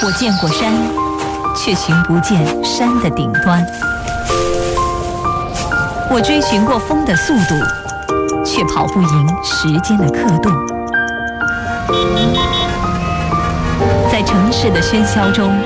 我见过山，却寻不见山的顶端；我追寻过风的速度，却跑不赢时间的刻度。在城市的喧嚣中，